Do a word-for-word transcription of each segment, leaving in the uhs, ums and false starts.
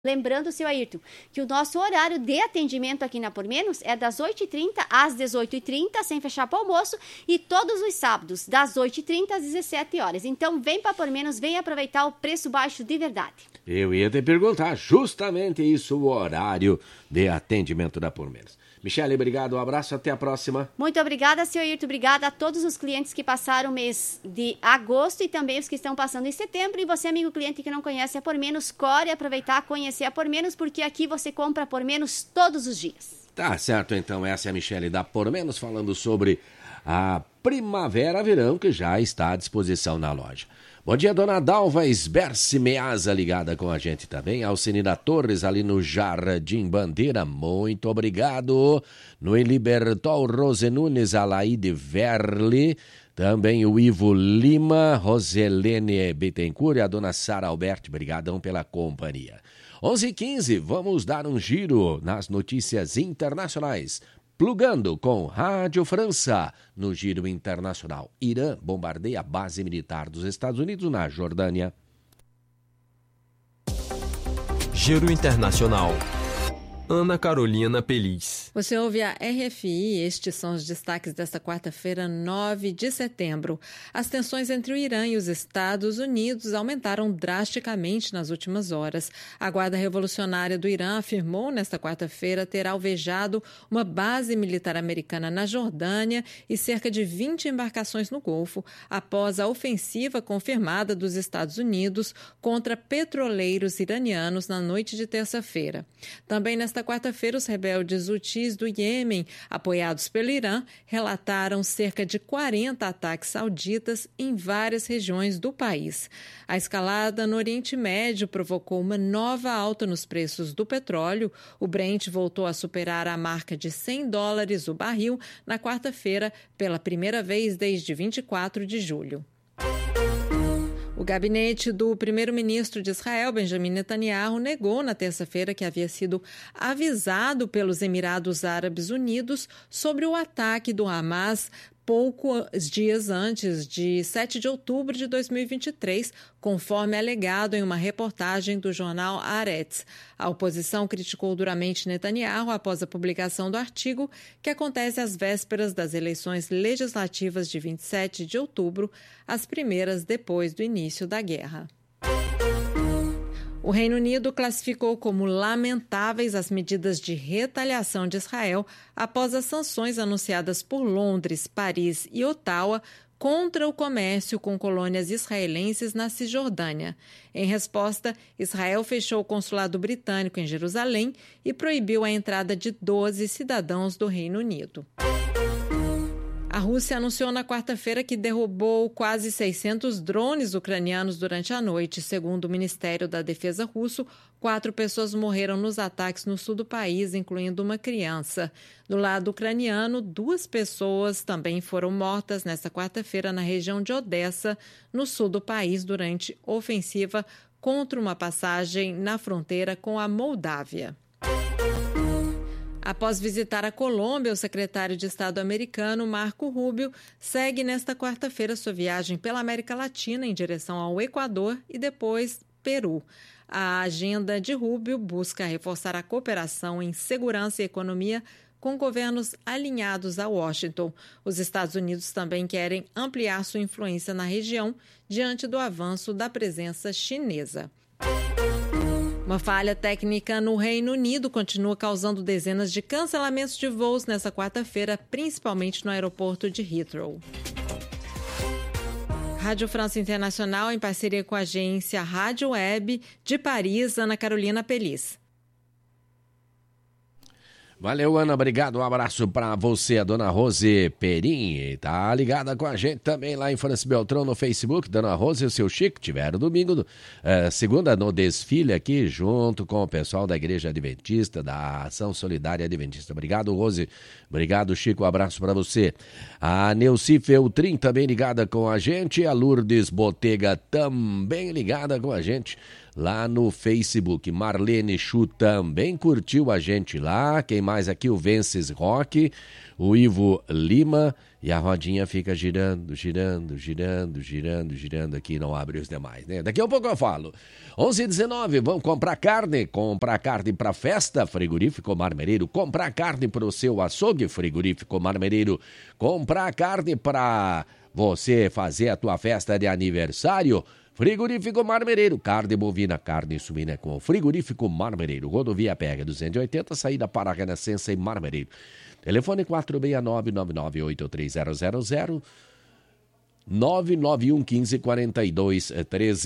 Lembrando, seu Ayrton, que o nosso horário de atendimento aqui na Por Menos é das oito e trinta às dezoito e trinta, sem fechar para o almoço, e todos os sábados, das oito e trinta às dezessete horas. Então, vem para Por Menos, vem aproveitar o preço baixo de verdade. Eu ia te perguntar justamente isso, o horário de atendimento da Por Menos. Michele, obrigado, um abraço, até a próxima. Muito obrigada, senhor Ayrton, obrigada a todos os clientes que passaram o mês de agosto e também os que estão passando em setembro. E você, amigo cliente que não conhece a Por Menos, corre aproveitar, conhecer a Por Menos, porque aqui você compra Por Menos todos os dias. Tá certo, então, essa é a Michele da Por Menos falando sobre a primavera-verão que já está à disposição na loja. Bom dia, dona Dalva Esberce Measa, ligada com a gente também. Alcenina Torres, ali no Jardim Bandeira, muito obrigado. No Elibertol Rose Nunes, Alaide Verli. Também o Ivo Lima, Roselene Bittencourt e a dona Sara Alberti, obrigadão pela companhia. onze e quinze, vamos dar um giro nas notícias internacionais. Plugando com Rádio França no giro internacional. Irã bombardeia a base militar dos Estados Unidos na Jordânia. Giro internacional. Ana Carolina Peliz. Você ouve a R F I, estes são os destaques desta quarta-feira, nove de setembro. As tensões entre o Irã e os Estados Unidos aumentaram drasticamente nas últimas horas. A Guarda Revolucionária do Irã afirmou nesta quarta-feira ter alvejado uma base militar americana na Jordânia e cerca de vinte embarcações no Golfo, após a ofensiva confirmada dos Estados Unidos contra petroleiros iranianos na noite de terça-feira. Também nesta quarta-feira, os rebeldes hutis do Iêmen, apoiados pelo Irã, relataram cerca de quarenta ataques sauditas em várias regiões do país. A escalada no Oriente Médio provocou uma nova alta nos preços do petróleo. O Brent voltou a superar a marca de cem dólares o barril na quarta-feira, pela primeira vez desde vinte e quatro de julho. O gabinete do primeiro-ministro de Israel, Benjamin Netanyahu, negou na terça-feira que havia sido avisado pelos Emirados Árabes Unidos sobre o ataque do Hamas poucos dias antes de sete de outubro de dois mil e vinte e três, conforme alegado em uma reportagem do jornal Haaretz. A oposição criticou duramente Netanyahu após a publicação do artigo, que acontece às vésperas das eleições legislativas de vinte e sete de outubro, as primeiras depois do início da guerra. O Reino Unido classificou como lamentáveis as medidas de retaliação de Israel após as sanções anunciadas por Londres, Paris e Ottawa contra o comércio com colônias israelenses na Cisjordânia. Em resposta, Israel fechou o consulado britânico em Jerusalém e proibiu a entrada de doze cidadãos do Reino Unido. A Rússia anunciou na quarta-feira que derrubou quase seiscentos drones ucranianos durante a noite. Segundo o Ministério da Defesa russo, quatro pessoas morreram nos ataques no sul do país, incluindo uma criança. Do lado ucraniano, duas pessoas também foram mortas nesta quarta-feira na região de Odessa, no sul do país, durante ofensiva contra uma passagem na fronteira com a Moldávia. Após visitar a Colômbia, o secretário de Estado americano, Marco Rubio, segue nesta quarta-feira sua viagem pela América Latina em direção ao Equador e depois Peru. A agenda de Rubio busca reforçar a cooperação em segurança e economia com governos alinhados a Washington. Os Estados Unidos também querem ampliar sua influência na região diante do avanço da presença chinesa. Uma falha técnica no Reino Unido continua causando dezenas de cancelamentos de voos nesta quarta-feira, principalmente no aeroporto de Heathrow. Rádio França Internacional, em parceria com a agência Rádio Web de Paris, Ana Carolina Peliz. Valeu, Ana, obrigado, um abraço para você, a dona Rose Perim, tá ligada com a gente também lá em França Beltrão no Facebook. Dona Rose e o seu Chico tiveram domingo, uh, segunda no desfile aqui, junto com o pessoal da Igreja Adventista, da Ação Solidária Adventista. Obrigado, Rose, obrigado, Chico, um abraço para você. A Neuci Feltrin também ligada com a gente, a Lourdes Botega também ligada com a gente lá no Facebook. Marlene Chu também curtiu a gente lá. Quem mais aqui? O Vences Roque, o Ivo Lima. E a rodinha fica girando, girando, girando, girando, girando aqui, não abre os demais, né? Daqui a pouco eu falo. onze e dezenove, vamos comprar carne? Comprar carne para festa? Frigorífico Marmereiro. Comprar carne para o seu açougue? Frigorífico Marmereiro. Comprar carne para você fazer a tua festa de aniversário? Frigorífico Marmereiro. Carne bovina, carne suína com Frigorífico Marmereiro. Rodovia P R duzentos e oitenta, saída para a Renascença em Marmereiro. Telefone quatro seis nove, nove nove oito três zero zero zero, nove nove um um cinco quatro dois um três.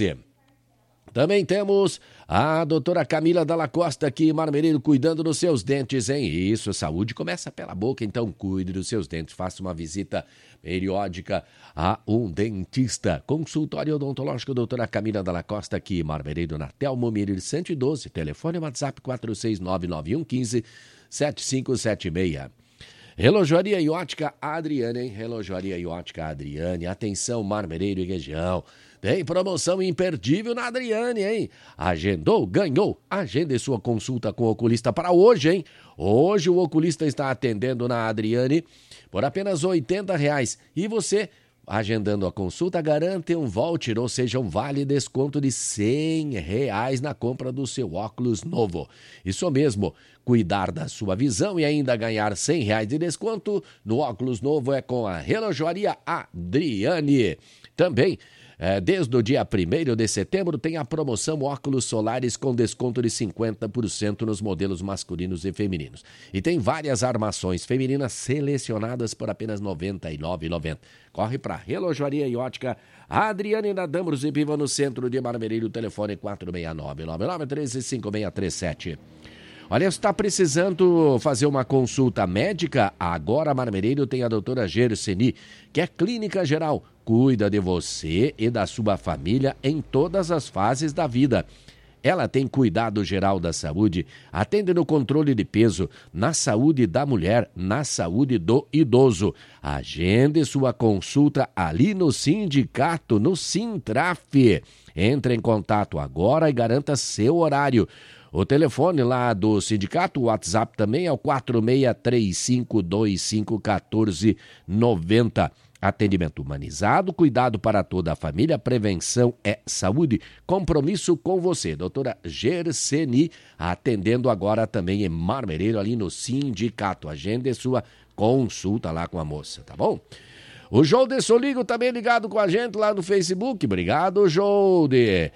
Também temos a doutora Camila Dalla Costa aqui em Marmereiro, cuidando dos seus dentes, hein? Isso, saúde começa pela boca, então cuide dos seus dentes. Faça uma visita periódica a um dentista. Consultório odontológico, doutora Camila Dalla Costa aqui em Marmereiro, na Telmo Mirir cento e doze. Telefone WhatsApp quatro seis nove nove um um cinco sete cinco sete seis. Relojoaria e ótica Adriane, hein? Relojoaria e ótica Adriane. Atenção, Marmereiro e região. Tem promoção imperdível na Adriane, hein? Agendou, ganhou. Agende sua consulta com o oculista para hoje, hein? Hoje o oculista está atendendo na Adriane por apenas oitenta reais. E você, agendando a consulta, garante um voucher, ou seja, um vale desconto de cem reais na compra do seu óculos novo. Isso mesmo, cuidar da sua visão e ainda ganhar cem reais de desconto no óculos novo é com a Relojoaria Adriane. Também, é, desde o dia primeiro de setembro, tem a promoção óculos solares com desconto de cinquenta por cento nos modelos masculinos e femininos. E tem várias armações femininas selecionadas por apenas noventa e nove reais e noventa centavos. Corre para Relojoaria e ótica Adriane na Dambros e Piva, no centro de Marmereiro. Telefone quatro seis nove nove nove três cinco seis três sete. Olha, você está precisando fazer uma consulta médica? Agora a Marmereiro tem a doutora Gerseni, que é clínica geral. Cuida de você e da sua família em todas as fases da vida. Ela tem cuidado geral da saúde, atende no controle de peso, na saúde da mulher, na saúde do idoso. Agende sua consulta ali no sindicato, no Sintraf. Entre em contato agora e garanta seu horário. O telefone lá do sindicato, o WhatsApp também é o quatro seis três cinco dois cinco um quatro nove zero. Atendimento humanizado, cuidado para toda a família, prevenção é saúde, compromisso com você. Doutora Gerseni, atendendo agora também em Marmereiro, ali no sindicato. Agende sua consulta lá com a moça, tá bom? O Jolde Soligo também ligado com a gente lá no Facebook. Obrigado, Jolde.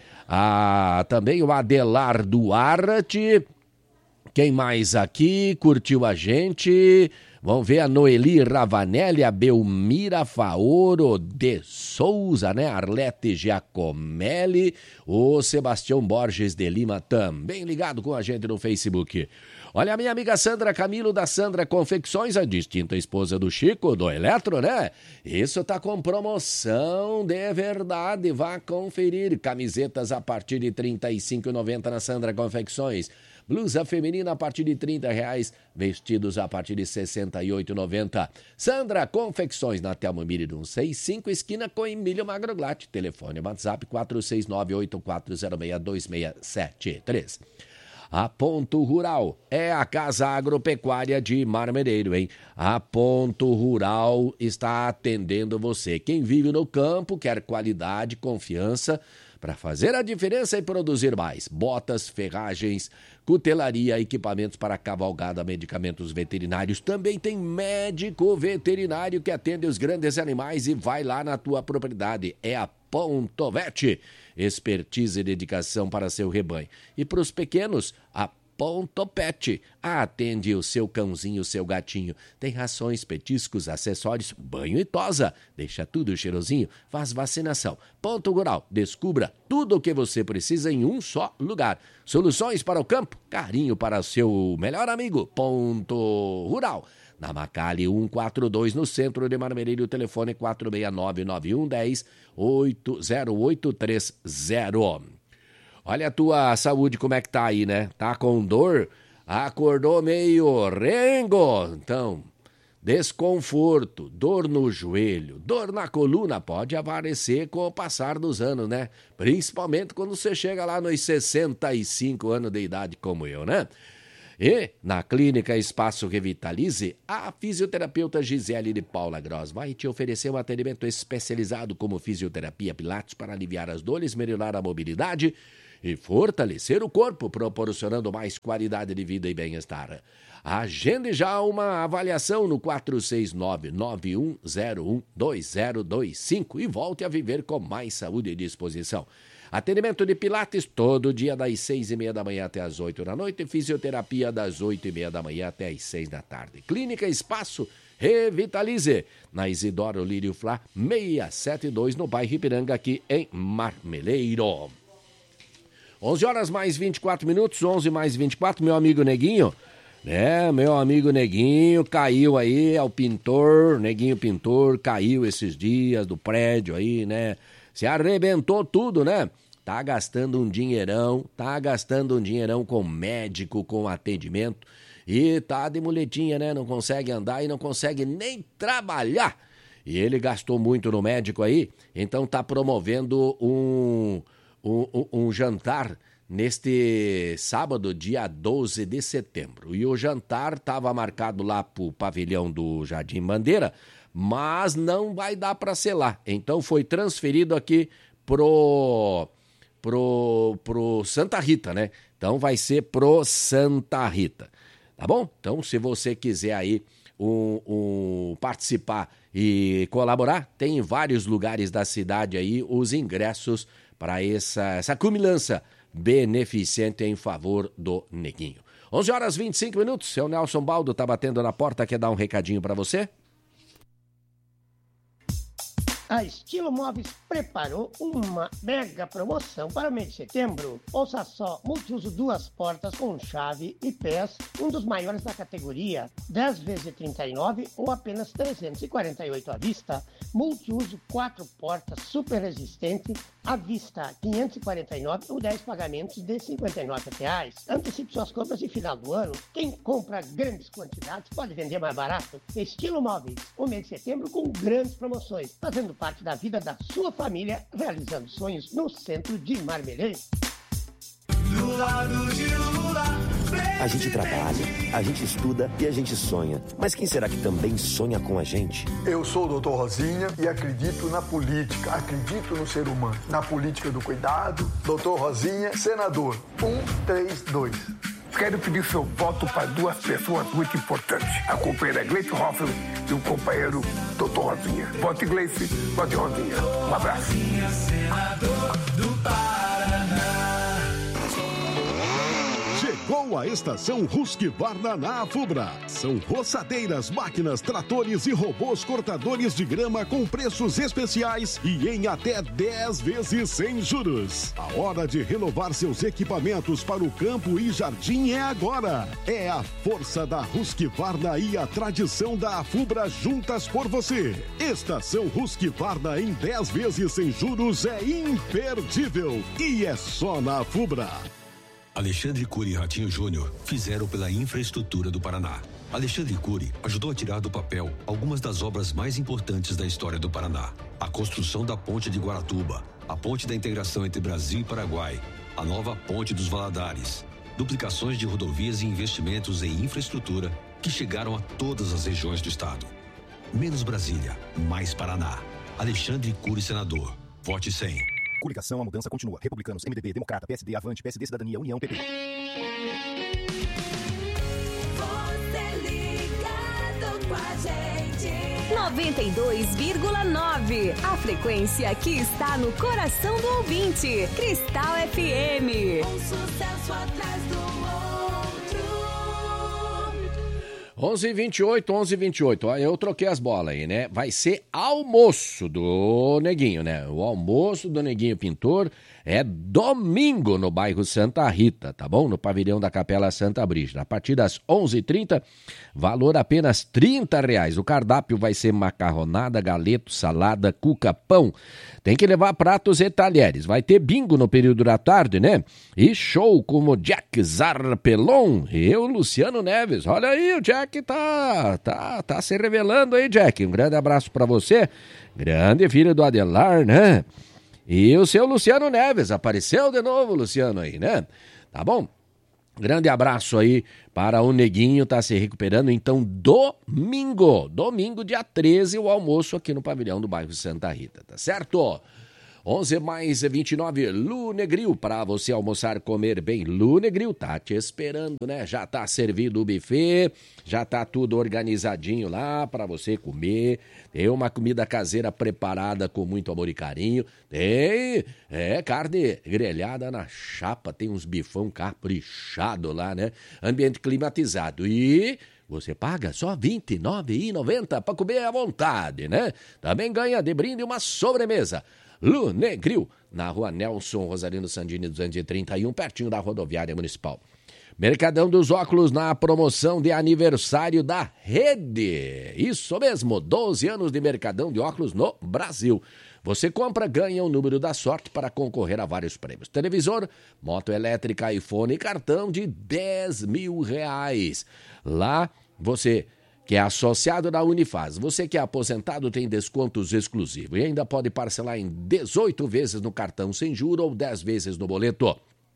Ah, também o Adelar Duarte. Quem mais aqui curtiu a gente? Vamos ver a Noeli Ravanelli, a Belmira Faoro de Souza, né? Arlete Giacomelli, o Sebastião Borges de Lima também ligado com a gente no Facebook. Olha a minha amiga Sandra Camilo da Sandra Confecções, a distinta esposa do Chico, do Eletro, né? Isso tá com promoção de verdade, vá conferir. Camisetas a partir de trinta e cinco reais e noventa centavos na Sandra Confecções. Blusa feminina a partir de trinta reais, vestidos a partir de sessenta e oito reais e noventa centavos. Sandra Confecções, na Telmo Mirir cento e sessenta e cinco, esquina com Emílio Magroglat. Telefone WhatsApp quatro seis nove oito quatro zero seis dois seis sete três. A Ponto Rural é a Casa Agropecuária de Marmereiro, hein? A Ponto Rural está atendendo você. Quem vive no campo, quer qualidade, confiança para fazer a diferença e produzir mais. Botas, ferragens, cutelaria, equipamentos para cavalgada, medicamentos veterinários. Também tem médico veterinário que atende os grandes animais e vai lá na tua propriedade. É a Ponto Vet. Expertise e dedicação para seu rebanho. E para os pequenos, a Ponto Pet. Atende o seu cãozinho, o seu gatinho. Tem rações, petiscos, acessórios, banho e tosa. Deixa tudo cheirosinho. Faz vacinação. Ponto Rural. Descubra tudo o que você precisa em um só lugar. Soluções para o campo. Carinho para o seu melhor amigo. Ponto Rural. Na Macali cento e quarenta e dois, no centro de Marmereiro, o telefone quatro seis nove nove um um zero zero oito três zero. Olha a tua saúde como é que tá aí, né? Tá com dor? Acordou meio rengo? Então, desconforto, dor no joelho, dor na coluna, pode aparecer com o passar dos anos, né? Principalmente quando você chega lá nos sessenta e cinco anos de idade como eu, né? E, na Clínica Espaço Revitalize, a fisioterapeuta Gisele de Paula Gross vai te oferecer um atendimento especializado como fisioterapia pilates para aliviar as dores, melhorar a mobilidade e fortalecer o corpo, proporcionando mais qualidade de vida e bem-estar. Agende já uma avaliação no quatro seis nove, nove um zero um, dois zero dois cinco e volte a viver com mais saúde e disposição. Atendimento de pilates todo dia das seis e meia da manhã até as oito da noite e fisioterapia das oito e meia da manhã até as seis da tarde. Clínica Espaço Revitalize, na Isidoro Lírio Flá, seiscentos e setenta e dois, no bairro Ipiranga, aqui em Marmeleiro. onze horas mais vinte e quatro minutos, onze mais vinte e quatro, meu amigo Neguinho, né, meu amigo Neguinho, caiu aí, é o pintor, Neguinho Pintor, caiu esses dias do prédio aí, né, se arrebentou tudo, né, tá gastando um dinheirão, tá gastando um dinheirão com médico, com atendimento, e tá de muletinha, né, não consegue andar e não consegue nem trabalhar, e ele gastou muito no médico aí, então tá promovendo um... Um, um, um jantar neste sábado, dia doze de setembro. E o jantar estava marcado lá para o pavilhão do Jardim Bandeira, mas não vai dar para ser lá. Então foi transferido aqui pro, pro, pro Santa Rita, né? Então vai ser pro Santa Rita, tá bom? Então se você quiser aí um, um, participar e colaborar, tem em vários lugares da cidade aí os ingressos para essa, essa cumilança beneficente em favor do Neguinho. onze horas e vinte e cinco minutos, seu Nelson Baldo tá batendo na porta, quer dar um recadinho para você? A Estilo Móveis preparou uma mega promoção para o mês de setembro. Ouça só, multiuso duas portas com chave e pés, um dos maiores da categoria, dez vezes trinta e nove ou apenas trezentos e quarenta e oito à vista. Multiuso quatro portas super resistente, à vista quinhentos e quarenta e nove ou dez pagamentos de cinquenta e nove reais. Antecipe suas compras de final do ano. Quem compra grandes quantidades pode vender mais barato. Estilo Móveis, o mês de setembro com grandes promoções, fazendo parte da vida da sua família, realizando sonhos no centro de Marmeleiro. Do lado de Lula, a gente trabalha, a gente estuda e a gente sonha. Mas quem será que também sonha com a gente? Eu sou o doutor Rosinha e acredito na política, acredito no ser humano, na política do cuidado. doutor Rosinha, senador, um, três, dois. Quero pedir seu voto para duas pessoas muito importantes. A companheira Gleice Hoffman e o companheiro doutor Rosinha. Vote Gleice, vote Rosinha. Um abraço. Senador do Paraná. Chegou a estação Husqvarna na Afubra. São roçadeiras, máquinas, tratores e robôs cortadores de grama com preços especiais e em até dez vezes sem juros. A hora de renovar seus equipamentos para o campo e jardim é agora. É a força da Husqvarna e a tradição da Afubra juntas por você. Estação Husqvarna em dez vezes sem juros é imperdível e é só na Afubra. Alexandre Cury e Ratinho Júnior fizeram pela infraestrutura do Paraná. Alexandre Cury ajudou a tirar do papel algumas das obras mais importantes da história do Paraná. A construção da Ponte de Guaratuba, a Ponte da Integração entre Brasil e Paraguai, a nova Ponte dos Valadares, duplicações de rodovias e investimentos em infraestrutura que chegaram a todas as regiões do estado. Menos Brasília, mais Paraná. Alexandre Cury, senador. Vote cem. Coligação, a mudança continua. Republicanos, M D B, Democrata, P S D, Avante, P S D, Cidadania, União, P P. Você ligado com a gente. noventa e dois vírgula nove. A frequência que está no coração do ouvinte. Cristal F M. Um sucesso atrás do onze e vinte e oito, onze e vinte e oito. Eu troquei as bolas aí, né? Vai ser almoço do Neguinho, né? O almoço do Neguinho Pintor é domingo no bairro Santa Rita, tá bom? No pavilhão da Capela Santa Brígida. A partir das onze e trinta, valor apenas trinta reais. O cardápio vai ser macarronada, galeto, salada, cuca, pão. Tem que levar pratos e talheres. Vai ter bingo no período da tarde, né? E show como Jack Zarpelon e o Luciano Neves. Olha aí o Jack. Jack tá, tá, tá se revelando aí, Jack. Um grande abraço pra você. Grande filho do Adelar, né? E o seu Luciano Neves, apareceu de novo, Luciano, aí, né? Tá bom? Grande abraço aí para o Neguinho, tá se recuperando. Então, domingo, domingo, dia treze, o almoço aqui no pavilhão do bairro Santa Rita, tá certo? onze mais vinte e nove, Lunegril, para você almoçar, comer bem. Lunegril tá te esperando, né? Já tá servido o buffet, já tá tudo organizadinho lá para você comer. Tem uma comida caseira preparada com muito amor e carinho. Tem, é, carne grelhada na chapa, tem uns bifão caprichado lá, né? Ambiente climatizado e... você paga só vinte e nove reais e noventa centavos para comer à vontade, né? Também ganha de brinde uma sobremesa. Lunegril, na rua Nelson Rosarino Sandini duzentos e trinta e um, pertinho da rodoviária municipal. Mercadão dos Óculos na promoção de aniversário da Rede. Isso mesmo, doze anos de Mercadão de Óculos no Brasil. Você compra, ganha o número da sorte para concorrer a vários prêmios. Televisor, moto elétrica, iPhone e cartão de dez mil reais. Lá você... que é associado da Unifaz. Você que é aposentado tem descontos exclusivos e ainda pode parcelar em dezoito vezes no cartão sem juros ou dez vezes no boleto.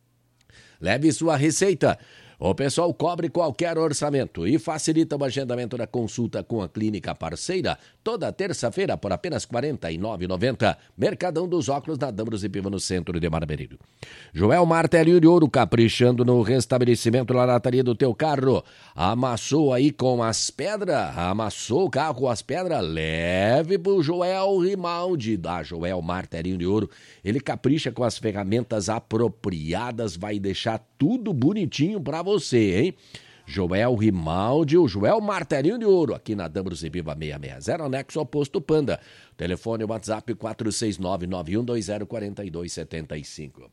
Leve sua receita. O pessoal cobre qualquer orçamento e facilita o agendamento da consulta com a clínica parceira toda terça-feira por apenas quarenta e nove reais e noventa centavos. Mercadão dos Óculos na Dambros e Piva no centro de Marmeleiro. Joel Martelinho de Ouro, caprichando no restabelecimento da lataria do teu carro. Amassou aí com as pedras, amassou o carro com as pedras, leve pro Joel Rimaldi, da Joel Martelinho de Ouro. Ele capricha com as ferramentas apropriadas, vai deixar tudo bonitinho pra você, hein? Joel Rimaldi, o Joel Martelinho de Ouro, aqui na Dambros e Viva seiscentos e sessenta, anexo ao posto Panda. Telefone WhatsApp quatro seis nove, nove um dois zero, quatro dois sete cinco.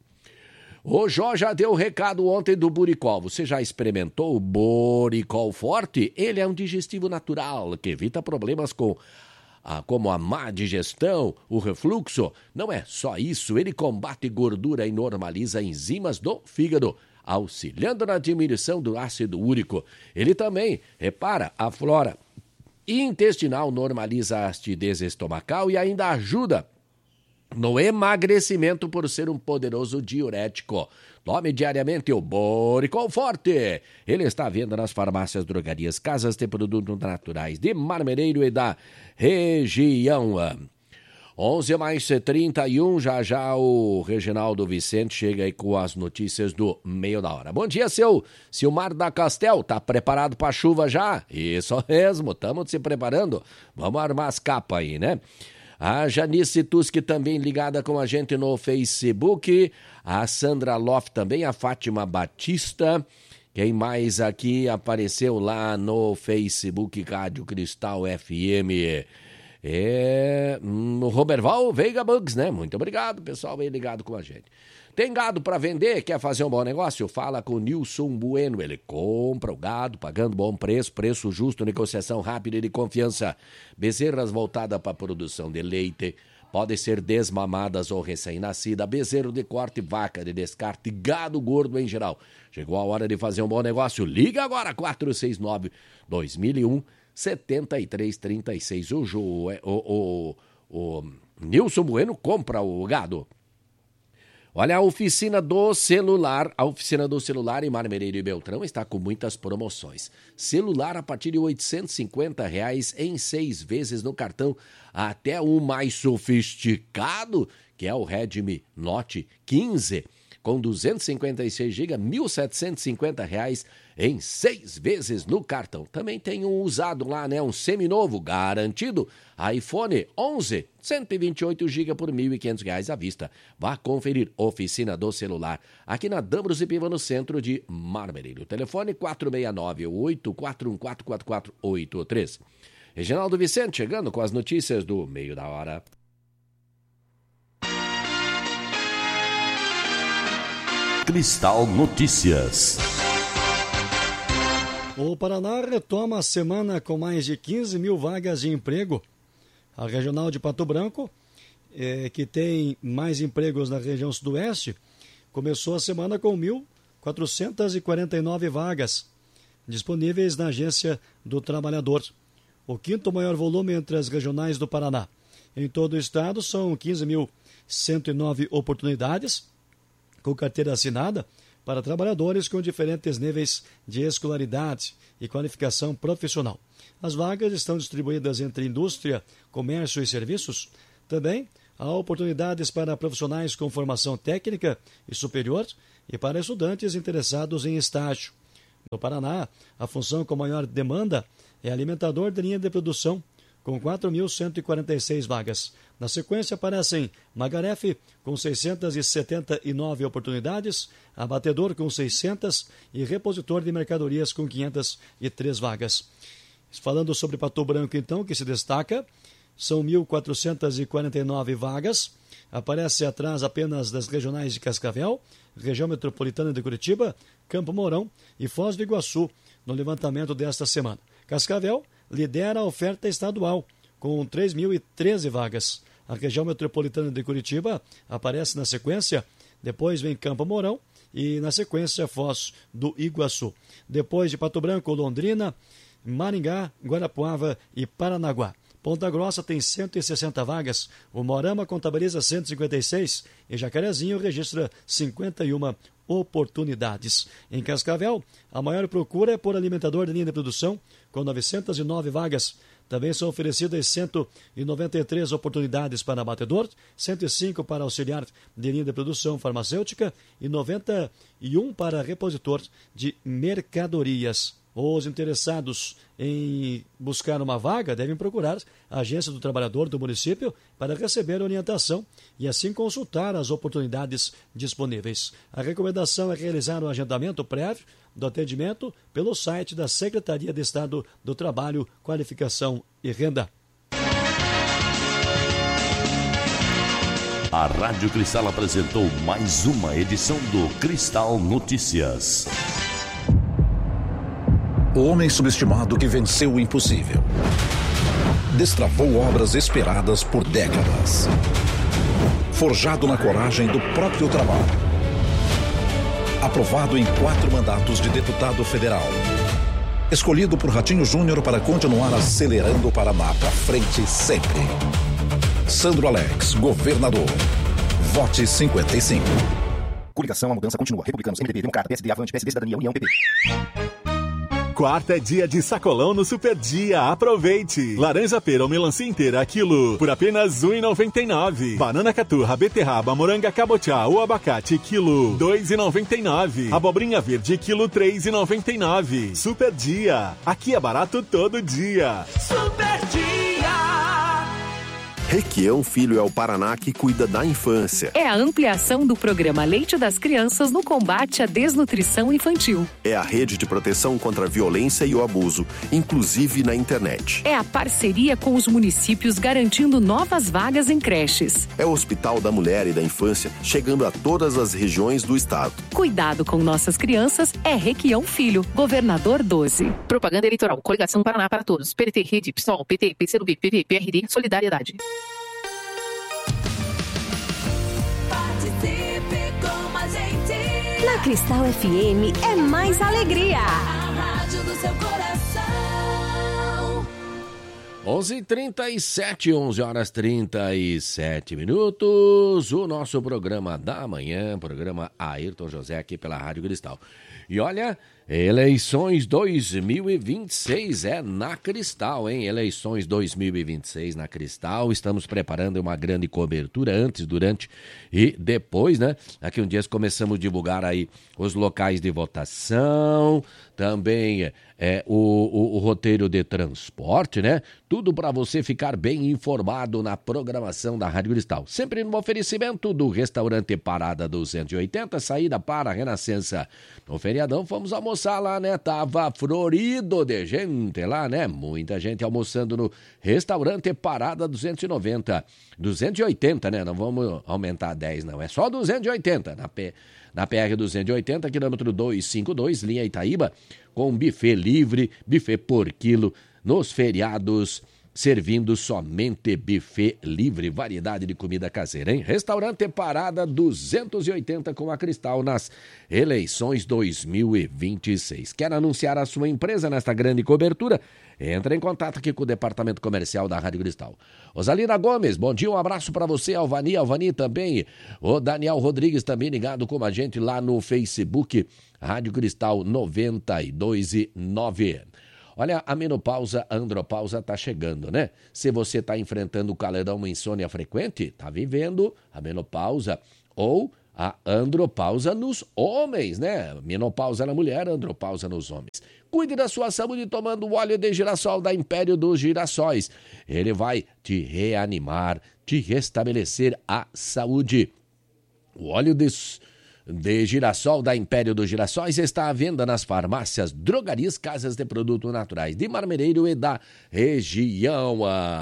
O Jó já deu o recado ontem do Buricol. Você já experimentou o Buricol Forte? Ele é um digestivo natural que evita problemas com Ah, como a má digestão, o refluxo. Não é só isso, ele combate gordura e normaliza enzimas do fígado, auxiliando na diminuição do ácido úrico. Ele também repara a flora intestinal, normaliza a acidez estomacal e ainda ajuda no emagrecimento por ser um poderoso diurético. Tome diariamente o Buricol Forte. Ele está à venda nas farmácias, drogarias, casas de produtos naturais de Marmeleiro e da região. onze mais trinta e um, já já o Reginaldo Vicente chega aí com as notícias do meio da hora. Bom dia, seu Silmar da Castel, tá preparado para chuva já? Isso mesmo, estamos se preparando. Vamos armar as capas aí, né? A Janice Tuski também ligada com a gente no Facebook. A Sandra Loff também, a Fátima Batista. Quem mais aqui apareceu lá no Facebook, Rádio Cristal F M? É o Roberval Veiga Bugs, né? Muito obrigado, pessoal, aí ligado com a gente. Tem gado para vender? Quer fazer um bom negócio? Fala com o Nilson Bueno. Ele compra o gado, pagando bom preço, preço justo, negociação rápida e de confiança. Bezerras voltadas para a produção de leite, podem ser desmamadas ou recém-nascida, bezerro de corte, vaca de descarte, gado gordo em geral. Chegou a hora de fazer um bom negócio. Liga agora, quatro seis nove, dois mil e um, setenta e três trinta e seis. O, jo, o, o, o Nilson Bueno compra o gado. Olha, a oficina do celular, a oficina do celular em Marmeleiro e Beltrão está com muitas promoções. Celular a partir de oitocentos e cinquenta reais em seis vezes no cartão, até o mais sofisticado, que é o Redmi Note quinze, com duzentos e cinquenta e seis gigas, mil setecentos e cinquenta reais em seis vezes no cartão. Também tem um usado lá, né? Um seminovo, garantido. iPhone onze, cento e vinte e oito gigas por mil e quinhentos reais à vista. Vá conferir Oficina do Celular, aqui na Dambros e Piva, no centro de Marmeleiro. Telefone quatro seis nove, oito quatro um quatro quatro quatro oito três. Reginaldo Vicente chegando com as notícias do meio da hora. Cristal Notícias. O Paraná retoma a semana com mais de quinze mil vagas de emprego. A Regional de Pato Branco, eh, que tem mais empregos na região sudoeste, começou a semana com mil quatrocentas e quarenta e nove vagas. disponíveis na Agência do Trabalhador. O quinto maior volume entre as regionais do Paraná. Em todo o estado são quinze mil cento e nove oportunidades com carteira assinada para trabalhadores com diferentes níveis de escolaridade e qualificação profissional. As vagas estão distribuídas entre indústria, comércio e serviços. Também há oportunidades para profissionais com formação técnica e superior e para estudantes interessados em estágio. No Paraná, a função com maior demanda é alimentador de linha de produção, com quatro mil cento e quarenta e seis vagas. Na sequência aparecem Magarefe, com seiscentas e setenta e nove oportunidades, abatedor com seiscentas e repositor de mercadorias com quinhentas e três vagas. Falando sobre Pato Branco, então, que se destaca, são mil quatrocentas e quarenta e nove vagas, aparece atrás apenas das regionais de Cascavel, região metropolitana de Curitiba, Campo Mourão e Foz do Iguaçu, no levantamento desta semana. Cascavel lidera a oferta estadual, com três mil e treze vagas. A região metropolitana de Curitiba aparece na sequência, depois vem Campo Mourão e na sequência Foz do Iguaçu. Depois de Pato Branco, Londrina, Maringá, Guarapuava e Paranaguá. Ponta Grossa tem cento e sessenta vagas, o Moarama contabiliza cento e cinquenta e seis e Jacarezinho registra cinquenta e uma oportunidades. Em Cascavel, a maior procura é por alimentador de linha de produção, com novecentas e nove vagas. Também são oferecidas cento e noventa e três oportunidades para abatedor, cento e cinco para auxiliar de linha de produção farmacêutica e noventa e um para repositor de mercadorias. Os interessados em buscar uma vaga devem procurar a Agência do Trabalhador do município para receber orientação e assim consultar as oportunidades disponíveis. A recomendação é realizar um agendamento prévio do atendimento pelo site da Secretaria de Estado do Trabalho, Qualificação e Renda. A Rádio Cristal apresentou mais uma edição do Cristal Notícias. O homem subestimado que venceu o impossível. Destravou obras esperadas por décadas. Forjado na coragem do próprio trabalho. Aprovado em quatro mandatos de deputado federal. Escolhido por Ratinho Júnior para continuar acelerando o Paraná para frente sempre. Sandro Alex, governador. Vote cinquenta e cinco. Coligação, a mudança continua. Republicanos, M D B, Democrata, P S D, Avante, P S D, Cidadania, União, P P. Quarta é dia de sacolão no Super Dia. Aproveite! Laranja pera ou melancia inteira, quilo, por apenas um real e noventa e nove centavos. Banana caturra, beterraba, moranga cabotiá ou abacate, quilo, dois reais e noventa e nove centavos. Abobrinha verde, quilo, três reais e noventa e nove centavos. Super Dia. Aqui é barato todo dia. Super Dia. Requião Filho é o Paraná que cuida da infância. É a ampliação do programa Leite das Crianças no combate à desnutrição infantil. É a rede de proteção contra a violência e o abuso, inclusive na internet. É a parceria com os municípios garantindo novas vagas em creches. É o Hospital da Mulher e da Infância, chegando a todas as regiões do estado. Cuidado com nossas crianças é Requião Filho, Governador doze. Propaganda eleitoral, Coligação Paraná para Todos, P D T, Rede, PSOL, P T, P C do B, P V, P R D, Solidariedade. Participe com a gente. Na Cristal F M é mais alegria. A rádio do seu coração. onze e trinta e sete, onze horas e trinta e sete minutos. O nosso programa da manhã, programa Ayrton José aqui pela Rádio Cristal. E olha, eleições dois mil e vinte e seis é na Cristal, hein? Eleições dois mil e vinte e seis na Cristal. Estamos preparando uma grande cobertura antes, durante e depois, né? Daqui um dia começamos a divulgar aí os locais de votação, também é, o, o, o roteiro de transporte, né? Tudo para você ficar bem informado na programação da Rádio Cristal. Sempre no oferecimento do restaurante Parada duzentos e oitenta, saída para a Renascença. No feriadão fomos almoçar lá, né? Tava florido de gente lá, né? Muita gente almoçando no restaurante Parada duzentos e noventa. duzentos e oitenta, né? Não vamos aumentar dez, não. É só duzentos e oitenta na, P, na P R duzentos e oitenta, quilômetro duzentos e cinquenta e dois, linha Itaíba, com buffet livre, buffet por quilo, nos feriados servindo somente buffet livre, variedade de comida caseira, hein? Restaurante Parada duzentos e oitenta com a Cristal nas eleições dois mil e vinte e seis. Quer anunciar a sua empresa nesta grande cobertura? Entra em contato aqui com o departamento comercial da Rádio Cristal. Rosalina Gomes, bom dia, um abraço para você, Alvani, Alvani também. O Daniel Rodrigues também ligado com a gente lá no Facebook, Rádio Cristal noventa e dois e nove. Olha, a menopausa, a andropausa está chegando, né? Se você está enfrentando o calorão, uma insônia frequente, está vivendo a menopausa ou a andropausa nos homens, né? Menopausa na mulher, andropausa nos homens. Cuide da sua saúde tomando o óleo de girassol da Império dos Girassóis. Ele vai te reanimar, te restabelecer a saúde. O óleo de... de girassol da Império dos Girassóis está à venda nas farmácias, drogarias, casas de produtos naturais de Marmereiro e da região.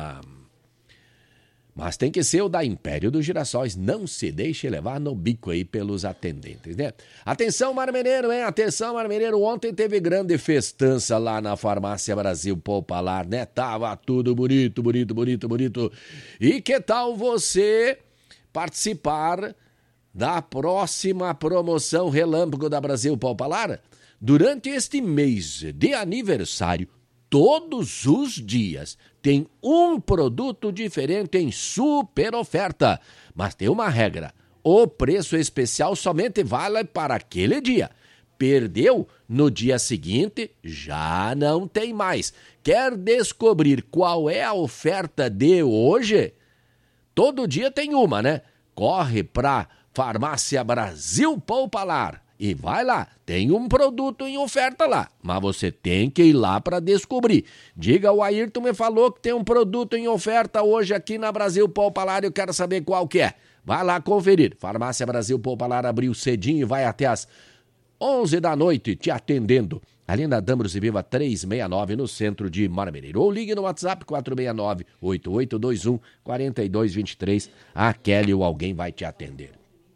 Mas tem que ser o da Império dos Girassóis, não se deixe levar no bico aí pelos atendentes, né? Atenção, Marmereiro, hein? Atenção, Marmereiro, ontem teve grande festança lá na Farmácia Brasil Popular, né? Tava tudo bonito, bonito, bonito, bonito. E que tal você participar da próxima promoção Relâmpago da Brasil Popular? Durante este mês de aniversário, todos os dias tem um produto diferente em super oferta. Mas tem uma regra, o preço especial somente vale para aquele dia. Perdeu, no dia seguinte já não tem mais. Quer descobrir qual é a oferta de hoje? Todo dia tem uma, né? Corre para Farmácia Brasil Popular e vai lá, tem um produto em oferta lá, mas você tem que ir lá para descobrir. Diga, o Ayrton me falou que tem um produto em oferta hoje aqui na Brasil Popular, eu quero saber qual que é. Vai lá conferir. Farmácia Brasil Popular abriu cedinho e vai até as onze da noite te atendendo. Ali na Dambros e Viva trezentos e sessenta e nove, no centro de Marmereiro. Ou ligue no WhatsApp quatro seis nove, oito oito dois um, quatro dois dois três. A Kelly ou alguém vai te atender.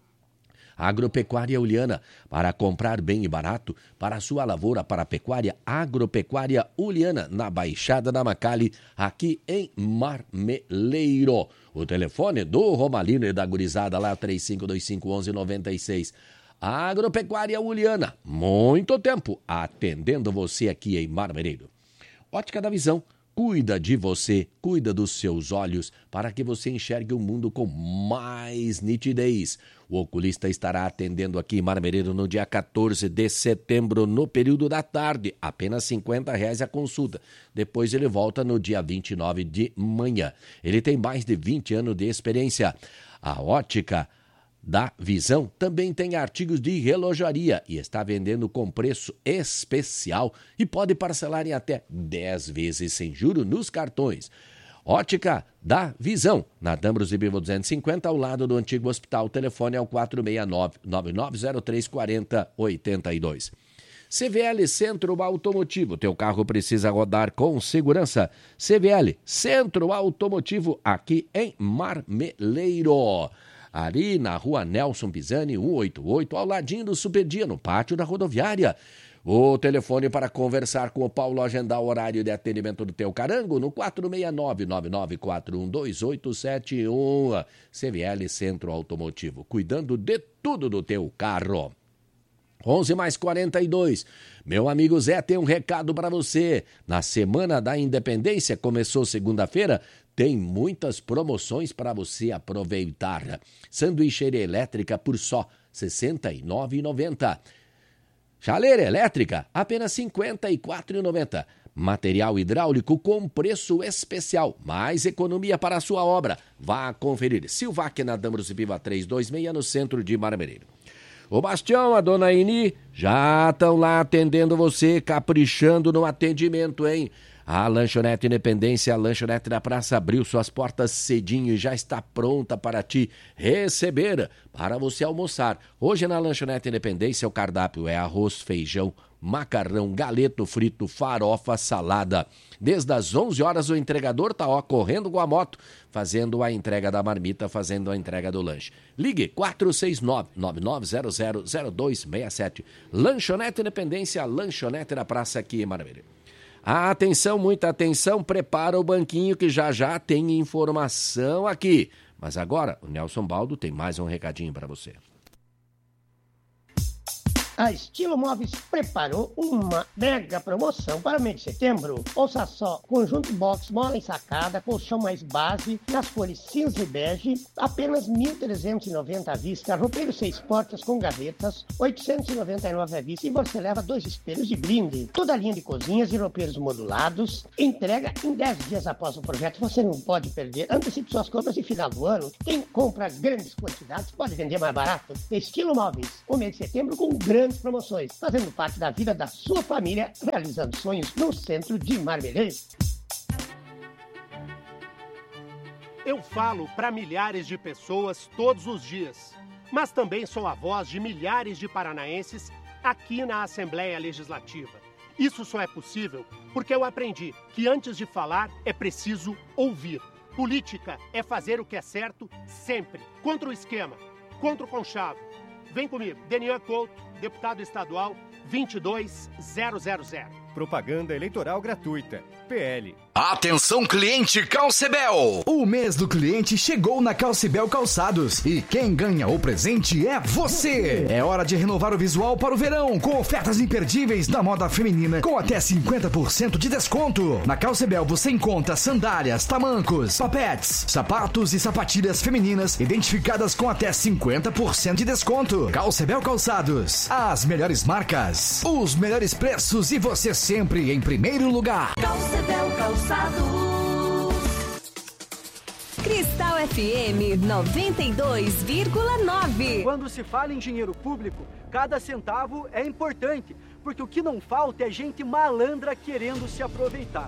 Agropecuária Uliana, para comprar bem e barato, para a sua lavoura, para a pecuária, Agropecuária Uliana, na Baixada da Macali, aqui em Marmeleiro. O telefone do Romalino e da gurizada lá, três cinco dois cinco, um um nove seis. Agropecuária Uliana, muito tempo atendendo você aqui em Marmeleiro. Ótica da Visão, cuida de você, cuida dos seus olhos, para que você enxergue o mundo com mais nitidez. O oculista estará atendendo aqui em Marmeleiro no dia quatorze de setembro, no período da tarde, apenas cinquenta reais a consulta. Depois ele volta no dia vinte e nove de manhã. Ele tem mais de vinte anos de experiência. A Ótica da Visão também tem artigos de relojaria e está vendendo com preço especial e pode parcelar em até dez vezes sem juros nos cartões. Ótica da Visão, na Dambros e Bivo duzentos e cinquenta, ao lado do antigo hospital. O telefone é o quatro seis nove, nove nove zero três quatro zero oito dois. C V L Centro Automotivo, teu carro precisa rodar com segurança. C V L Centro Automotivo, aqui em Marmeleiro. Ali na rua Nelson Pisani, cento e oitenta e oito, ao ladinho do Superdia, no pátio da rodoviária. O telefone para conversar com o Paulo, agendar o horário de atendimento do teu carango, no quatro seis nove, nove nove quatro um dois oito sete um. C V L Centro Automotivo, cuidando de tudo do teu carro. onze mais quarenta e dois. Meu amigo Zé tem um recado para você. Na Semana da Independência, começou segunda-feira, tem muitas promoções para você aproveitar. Sanduicheira elétrica por só sessenta e nove reais e noventa centavos. Chaleira elétrica, apenas cinquenta e quatro reais e noventa centavos. Material hidráulico com preço especial. Mais economia para a sua obra. Vá conferir. Silvac na Dambros e Piva trezentos e vinte e seis, no centro de Marmeleiro. O Bastião, a dona Ini, já estão lá atendendo você, caprichando no atendimento, hein? A Lanchonete Independência, a Lanchonete da Praça, abriu suas portas cedinho e já está pronta para te receber, para você almoçar. Hoje na Lanchonete Independência o cardápio é arroz, feijão, macarrão, galeto frito, farofa, salada. Desde as onze horas o entregador está ó, correndo com a moto, fazendo a entrega da marmita, fazendo a entrega do lanche. Ligue quatro seis nove, nove nove zero zero, zero dois seis sete. Lanchonete Independência, Lanchonete da Praça aqui em Marmeleiro. Atenção, muita atenção, prepara o banquinho que já já tem informação aqui. Mas agora, o Nelson Baldo tem mais um recadinho para você. A Estilo Móveis preparou uma mega promoção para o mês de setembro. Ouça só, conjunto box, mola ensacada, colchão mais base, nas cores cinza e bege, apenas mil trezentos e noventa à vista, roupeiro seis portas com gavetas, oitocentos e noventa e nove à vista, e você leva dois espelhos de brinde. Toda a linha de cozinhas e roupeiros modulados, entrega em dez dias após o projeto, você não pode perder. Antecipe suas compras e final do ano, quem compra grandes quantidades pode vender mais barato. Estilo Móveis, o mês de setembro com grandes promoções, fazendo parte da vida da sua família, realizando sonhos no centro de Marmeleiro. Eu falo para milhares de pessoas todos os dias, mas também sou a voz de milhares de paranaenses aqui na Assembleia Legislativa. Isso só é possível porque eu aprendi que antes de falar é preciso ouvir. Política é fazer o que é certo sempre, contra o esquema, contra o conchavo. Vem comigo, Denian Couto, deputado estadual vinte e dois mil. Propaganda eleitoral gratuita. P L. Atenção, cliente Calcebel! O mês do cliente chegou na Calcebel Calçados e quem ganha o presente é você! É hora de renovar o visual para o verão com ofertas imperdíveis da moda feminina com até cinquenta por cento de desconto. Na Calcebel você encontra sandálias, tamancos, papetes, sapatos e sapatilhas femininas identificadas com até cinquenta por cento de desconto. Calcebel Calçados, as melhores marcas, os melhores preços e você sempre em primeiro lugar. Calcebel Calçados. Cristal F M noventa e dois vírgula nove. Quando se fala em dinheiro público, cada centavo é importante, porque o que não falta é gente malandra querendo se aproveitar.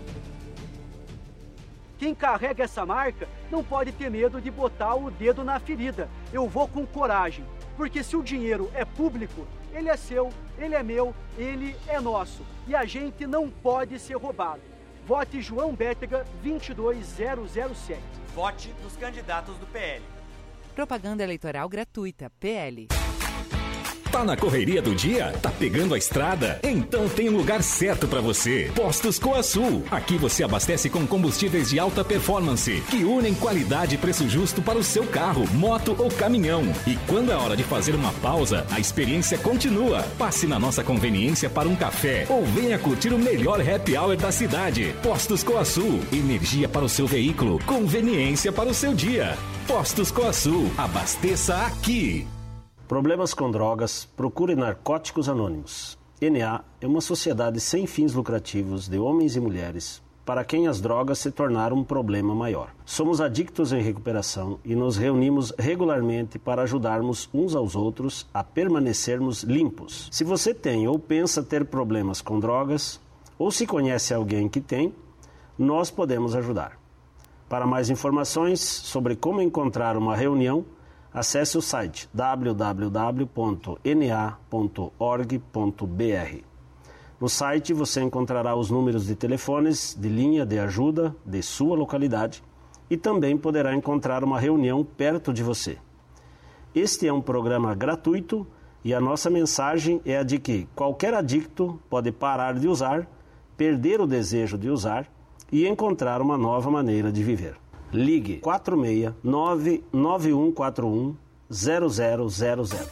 Quem carrega essa marca não pode ter medo de botar o dedo na ferida. Eu vou com coragem, porque se o dinheiro é público, ele é seu, ele é meu, ele é nosso. E a gente não pode ser roubado. Vote João Bétega vinte e dois mil sete. Vote nos candidatos do P L. Propaganda eleitoral gratuita, P L. Tá na correria do dia? Tá pegando a estrada? Então tem um lugar certo para você. Postos Coasul. Aqui você abastece com combustíveis de alta performance, que unem qualidade e preço justo para o seu carro, moto ou caminhão. E quando é hora de fazer uma pausa, a experiência continua. Passe na nossa conveniência para um café ou venha curtir o melhor happy hour da cidade. Postos Coasul. Energia para o seu veículo, conveniência para o seu dia. Postos Coasul. Abasteça aqui. Problemas com drogas, procure Narcóticos Anônimos. N A é uma sociedade sem fins lucrativos de homens e mulheres para quem as drogas se tornaram um problema maior. Somos adictos em recuperação e nos reunimos regularmente para ajudarmos uns aos outros a permanecermos limpos. Se você tem ou pensa ter problemas com drogas, ou se conhece alguém que tem, nós podemos ajudar. Para mais informações sobre como encontrar uma reunião, acesse o site w w w ponto n a ponto org ponto b r. No site você encontrará os números de telefones de linha de ajuda de sua localidade e também poderá encontrar uma reunião perto de você. Este é um programa gratuito e a nossa mensagem é a de que qualquer adicto pode parar de usar, perder o desejo de usar e encontrar uma nova maneira de viver. Ligue quatro seis nove nove um quatro um zero zero zero zero.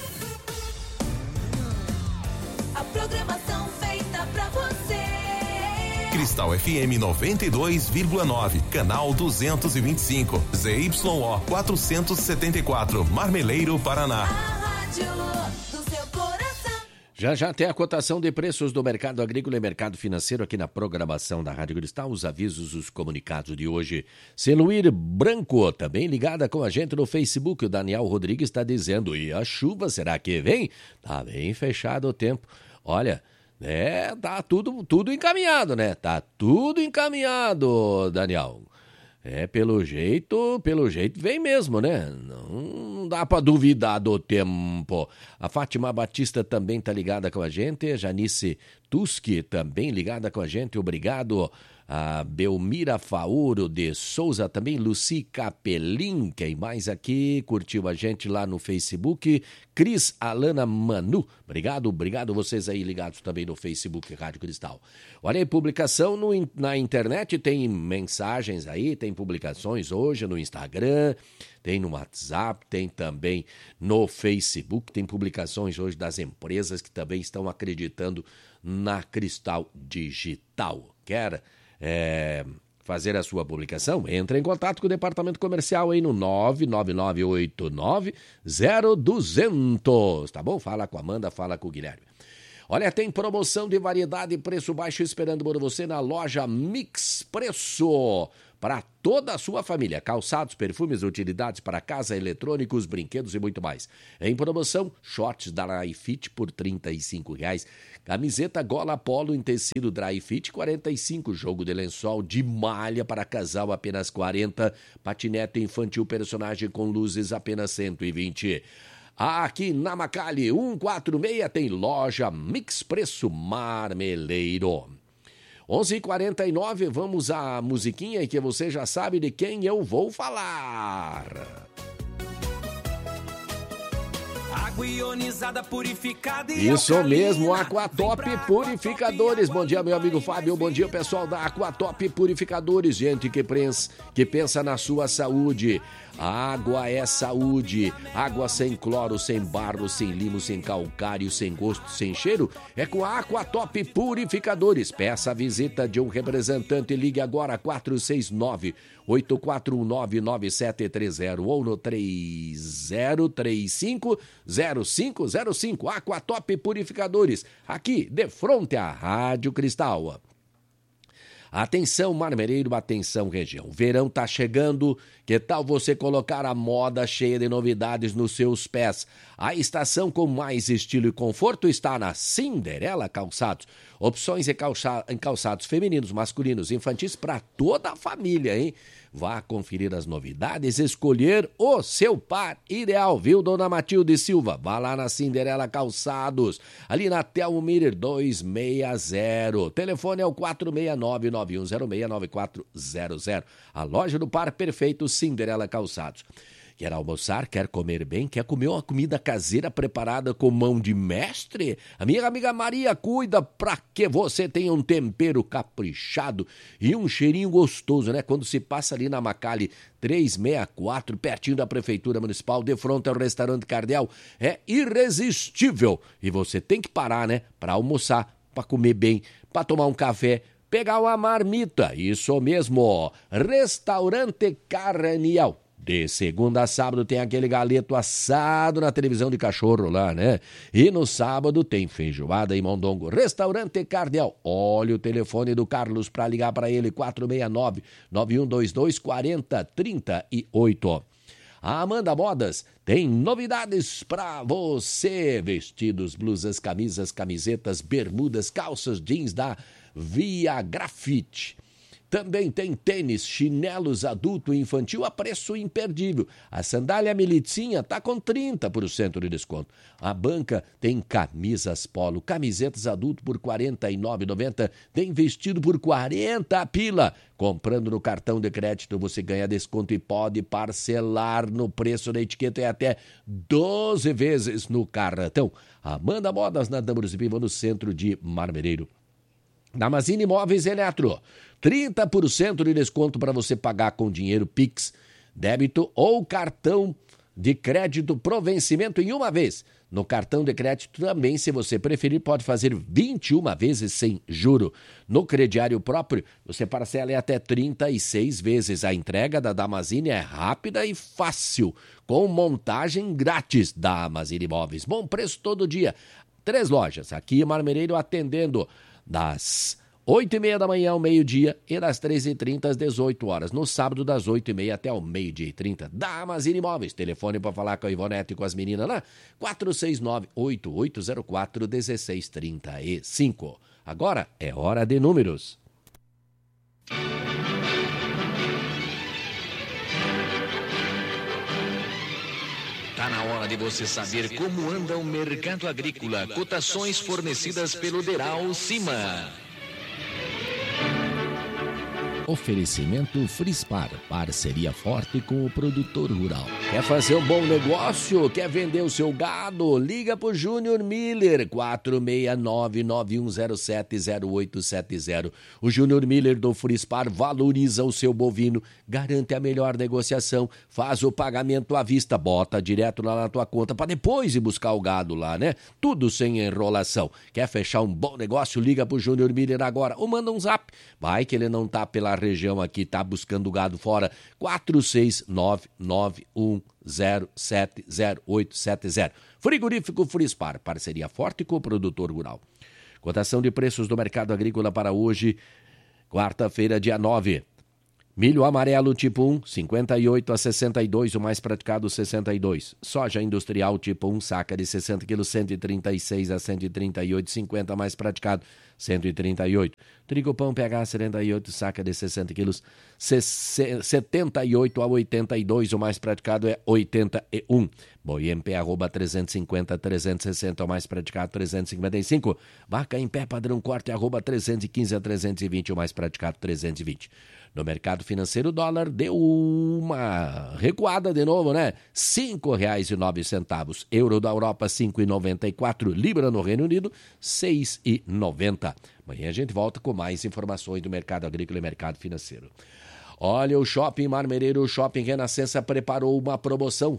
A programação feita pra você. Cristal F M noventa e dois vírgula nove, canal duzentos e vinte e cinco, Z Y O quatrocentos e setenta e quatro, Marmeleiro, Paraná. A rádio do seu coração. Já já tem a cotação de preços do mercado agrícola e mercado financeiro aqui na programação da Rádio Cristal, os avisos, os comunicados de hoje. Celuir Branco, também ligada com a gente no Facebook, o Daniel Rodrigues está dizendo, e a chuva, será que vem? Tá bem fechado o tempo. Olha, é, tá tudo, tudo encaminhado, né? Tá tudo encaminhado, Daniel. É, pelo jeito, pelo jeito vem mesmo, né? Não dá para duvidar do tempo. A Fátima Batista também tá ligada com a gente. A Janice Tuski, também ligada com a gente, obrigado. A Belmira Fauro de Souza, também Luci Capelin, quem mais aqui curtiu a gente lá no Facebook, Cris Alana Manu, obrigado, obrigado vocês aí ligados também no Facebook Rádio Cristal. Olha aí, publicação no, na internet, tem mensagens aí, tem publicações hoje no Instagram, tem no WhatsApp, tem também no Facebook, tem publicações hoje das empresas que também estão acreditando na Cristal Digital. Quer É, fazer a sua publicação? Entre em contato com o departamento comercial aí no nove nove nove oito nove zero dois zero zero, tá bom? Fala com a Amanda, fala com o Guilherme. Olha, tem promoção de variedade e preço baixo esperando por você na loja Mix Preço. Para toda a sua família, calçados, perfumes, utilidades para casa, eletrônicos, brinquedos e muito mais. Em promoção, shorts da Dry Fit por trinta e cinco reais. Camiseta gola polo em tecido Dry Fit, quarenta e cinco reais. Jogo de lençol de malha para casal, apenas quarenta reais. Patinete infantil personagem com luzes, apenas cento e vinte reais. Aqui na Macali, cento e quarenta e seis, tem loja Mix Preço Marmeleiro. onze e quarenta e nove, vamos à musiquinha que você já sabe de quem eu vou falar. Água ionizada purificada e Isso alcalina. mesmo, Aquatop Purificadores. Bom dia, meu amigo Fábio. Bom dia, pessoal da Aquatop Purificadores. Gente que pensa, que pensa na sua saúde. Água é saúde. Água sem cloro, sem barro, sem limo, sem calcário, sem gosto, sem cheiro. É com a Aquatop Purificadores. Peça a visita de um representante. Ligue agora quatro seis nove, oito quatro um nove, nove sete três zero ou no três zero três cinco, zero cinco zero cinco. Aquatop Purificadores. Aqui, de frente à Rádio Cristal. Atenção, Marmeleiro, atenção, região. Verão tá chegando. Que tal você colocar a moda cheia de novidades nos seus pés? A estação com mais estilo e conforto está na Cinderela Calçados. Opções em, calça... em calçados femininos, masculinos, infantis para toda a família, hein? Vá conferir as novidades, escolher o seu par ideal, viu, dona Matilde Silva? Vá lá na Cinderela Calçados, ali na Telmo Miller duzentos e sessenta. Telefone é o quatro seis nove, nove um zero seis, nove quatro zero zero. A loja do par perfeito Cinderela Calçados. Quer almoçar, quer comer bem, quer comer uma comida caseira preparada com mão de mestre? A minha amiga Maria cuida para que você tenha um tempero caprichado e um cheirinho gostoso, né? Quando se passa ali na Macali trezentos e sessenta e quatro, pertinho da Prefeitura Municipal, de frente ao restaurante Cardeal, é irresistível. E você tem que parar, né? Para almoçar, para comer bem, para tomar um café, pegar uma marmita. Isso mesmo, Restaurante Cardeal. De segunda a sábado tem aquele galeto assado na televisão de cachorro lá, né? E no sábado tem feijoada e mondongo. Restaurante Cardeal. Olha o telefone do Carlos para ligar para ele, quatro seis nove, nove um dois dois, quatro zero três oito. A Amanda Modas tem novidades para você. Vestidos, blusas, camisas, camisetas, bermudas, calças jeans da Via Grafite. Também tem tênis, chinelos adulto e infantil a preço imperdível. A sandália Militinha está com trinta por cento de desconto. A banca tem camisas polo, camisetas adulto por quarenta e nove reais e noventa centavos. Tem vestido por quarenta pila. Comprando no cartão de crédito você ganha desconto e pode parcelar no preço da etiqueta e até doze vezes no cartão. Amanda Modas na Dâmaros e Piva, no centro de Marmeleiro. Damazine Imóveis Eletro, trinta por cento de desconto para você pagar com dinheiro Pix, débito ou cartão de crédito pro vencimento em uma vez. No cartão de crédito também, se você preferir, pode fazer vinte e uma vezes sem juro. No crediário próprio, você parcela em até trinta e seis vezes. A entrega da Damazine é rápida e fácil, com montagem grátis. Damazine Imóveis, bom preço todo dia. Três lojas, aqui em Marmeleiro atendendo das oito e meia da manhã ao meio-dia e das treze e trinta às dezoito horas. No sábado, das oito e meia até ao meio-dia e trinta. Damazine Imóveis. Telefone para falar com a Ivonete e com as meninas lá. quatro seis nove, oito oito zero quatro, um seis três cinco. Agora é hora de números. Tá na hora hora de você saber como anda o mercado agrícola. Cotações fornecidas pelo Deral Cima. Oferecimento Frispar, parceria forte com o produtor rural. Quer fazer um bom negócio? Quer vender o seu gado? Liga pro Júnior Miller, quatro seis nove, nove um zero sete, zero oito sete zero. O Júnior Miller do Frispar valoriza o seu bovino, garante a melhor negociação, faz o pagamento à vista, bota direto lá na tua conta para depois ir buscar o gado lá, né? Tudo sem enrolação. Quer fechar um bom negócio? Liga pro Júnior Miller agora ou manda um zap. Vai que ele não tá pela região aqui, tá buscando gado fora. Quatro seis nove, nove um zero sete, zero oito sete zero. Frigorífico Frispar, parceria forte com o produtor rural. Cotação de preços do mercado agrícola para hoje, quarta-feira, dia nove. Milho amarelo tipo um, cinquenta e oito a sessenta e dois, o mais praticado sessenta e dois. Soja industrial tipo um, saca de sessenta quilos, cento e trinta e seis a cento e trinta e oito, cinquenta mais praticado, cento e trinta e oito. Trigo pão P H setenta e oito, saca de sessenta quilos, setenta e oito a oitenta e dois, o mais praticado é oitenta e um. Boi em pé, arroba trezentos e cinquenta, trezentos e sessenta, o mais praticado trezentos e cinquenta e cinco. Vaca em pé, padrão corte, arroba trezentos e quinze a trezentos e vinte, o mais praticado trezentos e vinte. No mercado financeiro, o dólar deu uma recuada de novo, né? cinco reais e nove centavos. Euro da Europa, cinco reais e noventa e quatro. Libra no Reino Unido, seis reais e noventa. Amanhã a gente volta com mais informações do mercado agrícola e mercado financeiro. Olha, o Shopping Marmereiro, o Shopping Renascença preparou uma promoção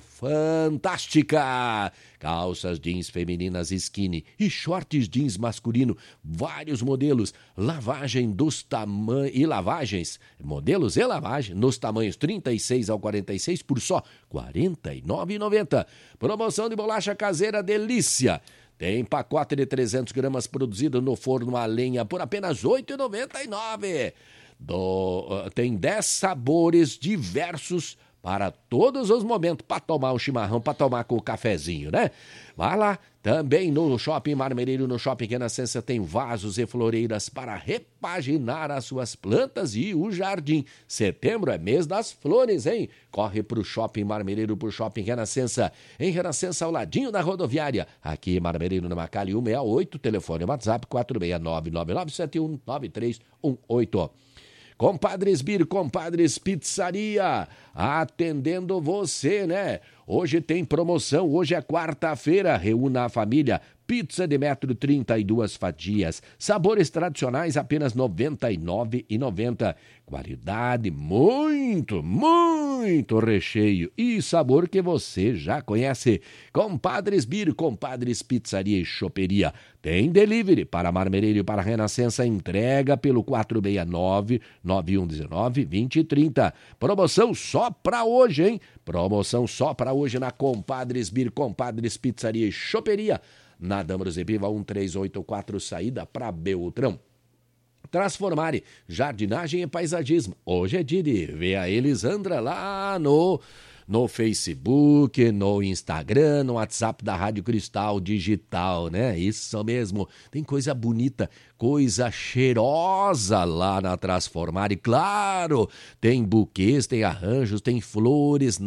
fantástica. Calças jeans femininas skinny e shorts jeans masculino, vários modelos, lavagem dos tamanhos e lavagens, modelos e lavagem nos tamanhos trinta e seis ao quarenta e seis por só quarenta e nove reais e noventa centavos. Promoção de bolacha caseira Delícia. Tem pacote de trezentos gramas produzido no forno a lenha por apenas oito reais e noventa e nove centavos. Do, uh, tem dez sabores diversos para todos os momentos, para tomar um chimarrão, para tomar com o cafezinho, né? Vai lá, também no Shopping Marmereiro, no Shopping Renascença, tem vasos e floreiras para repaginar as suas plantas e o jardim. Setembro é mês das flores, hein? Corre pro Shopping Marmereiro, pro Shopping Renascença. Em Renascença, ao ladinho da rodoviária. Aqui em Marmereiro, na Macalli, cento e sessenta e oito, telefone WhatsApp quatro seis nove, nove nove sete um, nove três um oito. Compadres Bir, Compadres Pizzaria, atendendo você, né? Hoje tem promoção, hoje é quarta-feira, reúna a família. Pizza de metro trinta e duas fatias, sabores tradicionais apenas noventa e nove reais e noventa centavos. Qualidade, muito, muito recheio e sabor que você já conhece. Compadres Bir, Compadres Pizzaria e Choperia. Tem delivery para Marmereiro e para Renascença, entrega pelo quatro seis nove, nove um um nove, dois zero três zero. Promoção só para hoje, hein? Promoção só para hoje na Compadres Bir, Compadres Pizzaria e Choperia. Na Dâmaros e Piva, um três oito quatro, saída para Beltrão. Transformare, jardinagem e paisagismo. Hoje é dia de ver a Elisandra lá no, no Facebook, no Instagram, no WhatsApp da Rádio Cristal Digital, né? Isso mesmo, tem coisa bonita, coisa cheirosa lá na Transformare. Claro, tem buquês, tem arranjos, tem flores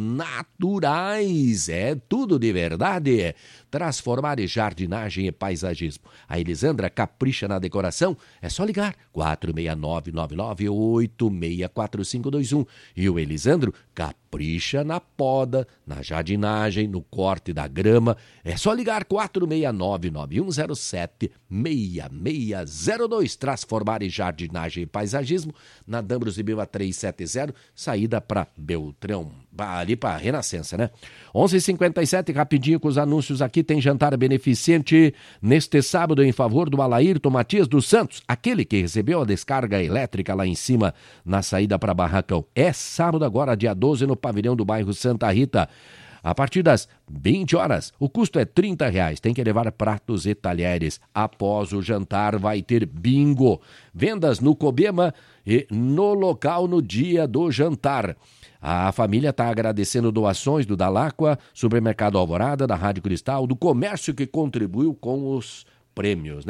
naturais, é tudo de verdade. Transformar em jardinagem e paisagismo. A Elisandra capricha na decoração, é só ligar quatro seis nove, nove nove oito seis quatro cinco dois um. E o Elisandro capricha na poda, na jardinagem, no corte da grama, é só ligar quatro seis nove, nove um zero sete, seis seis zero dois. Transformar em jardinagem e paisagismo na Dambros e Biva trezentos e setenta, saída para Beltrão, ali para Renascença, né? onze e cinquenta e sete, rapidinho com os anúncios aqui. Tem jantar beneficente neste sábado em favor do Alairton Matias dos Santos, aquele que recebeu a descarga elétrica lá em cima na saída para Barracão. É sábado agora, dia doze, no pavilhão do bairro Santa Rita. A partir das vinte horas, o custo é trinta reais. Tem que levar pratos e talheres. Após o jantar vai ter bingo. Vendas no Cobema e no local no dia do jantar. A família está agradecendo doações do Dalacqua, Supermercado Alvorada, da Rádio Cristal, do comércio que contribuiu com os prêmios, né?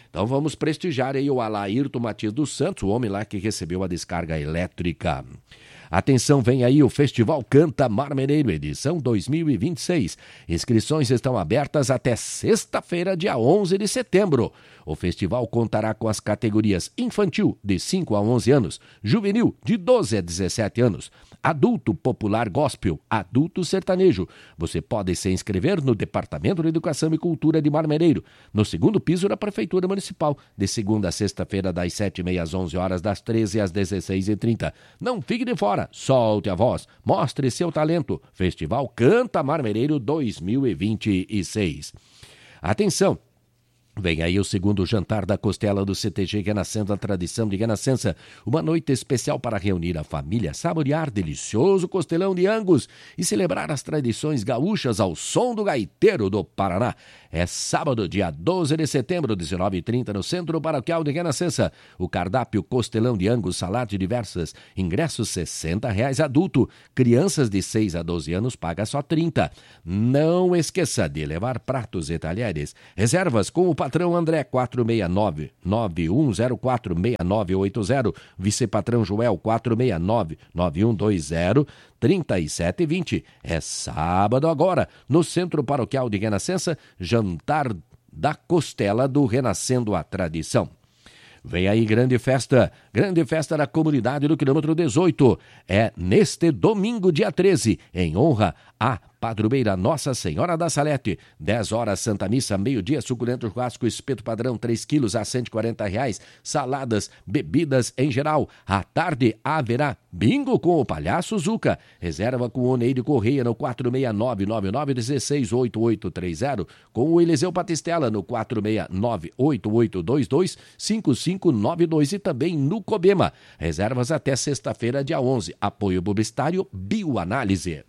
Então vamos prestigiar aí o Alairton Matias dos Santos, o homem lá que recebeu a descarga elétrica. Atenção, vem aí o Festival Canta Marmeneiro, edição dois mil e vinte e seis. Inscrições estão abertas até sexta-feira, dia onze de setembro. O festival contará com as categorias infantil, de cinco a onze anos, juvenil, de doze a dezessete anos, adulto popular gospel, adulto sertanejo. Você pode se inscrever no Departamento de Educação e Cultura de Marmeneiro, no segundo piso da Prefeitura Municipal, de segunda a sexta-feira, das sete e meia às onze horas, das treze às dezesseis e trinta. Não fique de fora, solte a voz, mostre seu talento. Festival Canta Marmeneiro dois mil e vinte e seis. Atenção! Vem aí o segundo jantar da Costela do C T G Renascença, a tradição de Renascença. Uma noite especial para reunir a família, saborear delicioso costelão de Angus e celebrar as tradições gaúchas ao som do gaiteiro do Paraná. É sábado, dia doze de setembro, dezenove e trinta, no Centro Paroquial de Renascença. O cardápio costelão de Angus, salada diversas. Ingressos sessenta reais adulto. Crianças de seis a doze anos paga só trinta. Não esqueça de levar pratos e talheres. Reservas com o patrão André, quatro seis nove, nove um zero quatro, seis nove oito zero. Vice-patrão Joel, quatro seis nove, nove um dois zero, três sete dois zero. É sábado agora, no Centro Paroquial de Renascença, jantar da Costela do Renascendo a Tradição. Vem aí grande festa, grande festa da comunidade do quilômetro dezoito. É neste domingo, dia treze, em honra a padroeira Nossa Senhora da Salete. dez horas, Santa Missa, meio-dia, suculento churrasco, espeto padrão, três quilos a cento e quarenta reais, saladas, bebidas em geral. À tarde haverá bingo com o Palhaço Zuca. Reserva com o Oneide Correia no quatro seis nove, nove nove um seis, oito oito três zero, com o Eliseu Batistella no quatro seis nove, oito oito dois dois, cinco cinco nove dois e também no Cobema. Reservas até sexta-feira, dia onze. Apoio publicitário Bioanálise.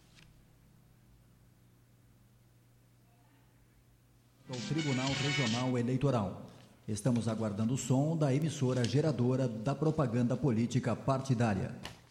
O Tribunal Regional Eleitoral. Estamos aguardando o som da emissora geradora da propaganda política partidária.